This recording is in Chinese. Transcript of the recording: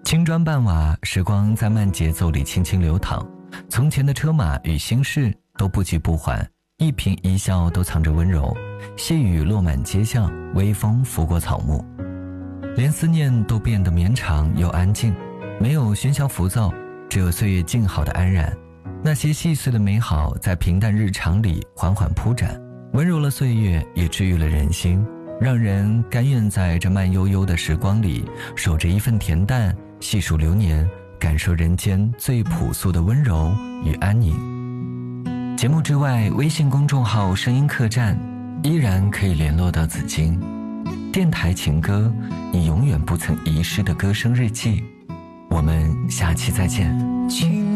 青砖伴瓦，时光在慢节奏里轻轻流淌，从前的车马与心事都不急不缓，一颦一笑都藏着温柔，细雨落满街巷，微风拂过草木，连思念都变得绵长又安静，没有喧嚣浮躁，只有岁月静好的安然。那些细碎的美好在平淡日常里缓缓铺展，温柔了岁月，也治愈了人心，让人甘愿在这慢悠悠的时光里守着一份恬淡，细数流年，感受人间最朴素的温柔与安宁。节目之外，微信公众号声音客栈依然可以联络到紫金。电台情歌，你永远不曾遗失的歌声日记。我们下期再见。